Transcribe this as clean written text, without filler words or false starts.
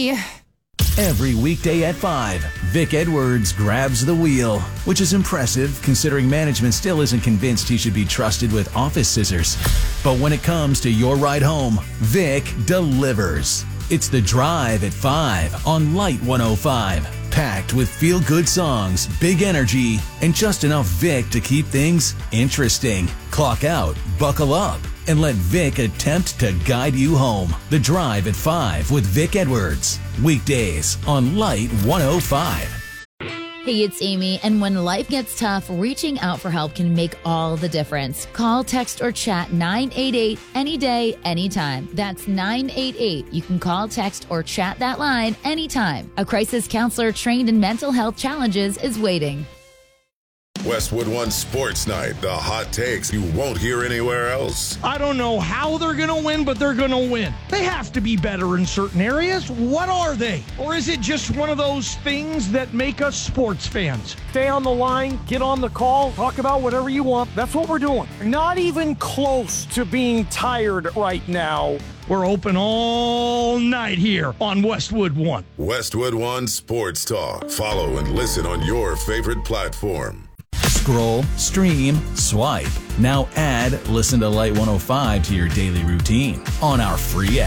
Amy. Every weekday at 5, Vic Edwards grabs the wheel, which is impressive considering management still isn't convinced he should be trusted with office scissors. But when it comes to your ride home, Vic delivers. It's The Drive at 5 on Light 105. Packed with feel-good songs, big energy, and just enough Vic to keep things interesting. Clock out, buckle up, and let Vic attempt to guide you home. The Drive at 5 with Vic Edwards. Weekdays on Light 105. Hey, it's Amy, and when life gets tough, reaching out for help can make all the difference. Call, text, or chat 988 any day, anytime. That's 988. You can call, text, or chat that line anytime. A crisis counselor trained in mental health challenges is waiting. Westwood One Sports Night, the hot takes you won't hear anywhere else. I don't know how they're going to win, but they're going to win. They have to be better in certain areas. What are they? Or is it just one of those things that make us sports fans? Stay on the line, get on the call, talk about whatever you want. That's what we're doing. Not even close to being tired right now. We're open all night here on Westwood One. Westwood One Sports Talk. Follow and listen on your favorite platform. Scroll, stream, swipe. Now add Listen to Light 105 to your daily routine on our free app.